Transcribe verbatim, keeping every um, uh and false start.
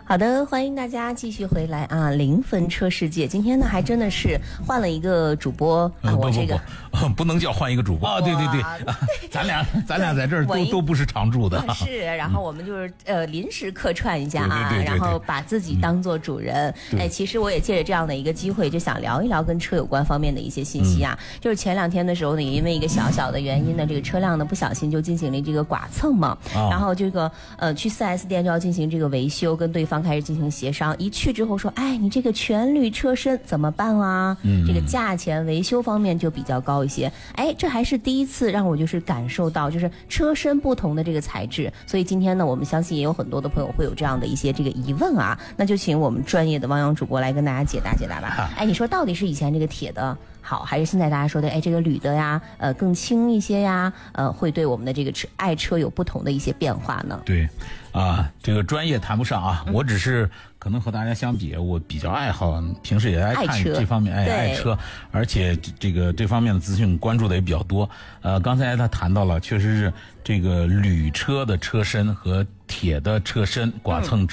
好的，欢迎大家继续回来啊！零分车世界，今天呢还真的是换了一个主播啊， 嗯、 我这个不不不不能叫换一个主播啊！对对对，咱俩咱俩在这儿都都不是常驻的， 是。然后我们就是呃临时客串一下啊， 对对对对对然后把自己当做主人。嗯、哎，其实我也借着这样的一个机会，就想聊一聊跟车有关方面的一些信息啊。嗯、就是前两天的时候呢，也因为一个小小的原因呢，这个车辆呢不小心就进行了这个剐蹭嘛，哦、然后这个呃去 四 S 店就要进行这个维修，跟对方开始进行协商。一去之后说，哎，你这个全铝车身怎么办啊？嗯，这个价钱维修方面就比较高一些。哎，这还是第一次让我就是感受到，就是车身不同的这个材质。所以今天呢，我们相信也有很多的朋友会有这样的一些这个疑问啊，那就请我们专业的汪洋主播来跟大家解答解答吧。哎，你说到底是以前这个铁的好，还是现在大家说的哎这个铝的呀，呃更轻一些呀，呃会对我们的这个车爱车有不同的一些变化呢？ 对，啊，这个专业谈不上啊，嗯、我只是可能和大家相比，我比较爱好，平时也爱看这方面，爱爱车，而且这个这方面的资讯关注的也比较多。呃，刚才他谈到了，确实是这个铝车的车身和铁的车身剐蹭。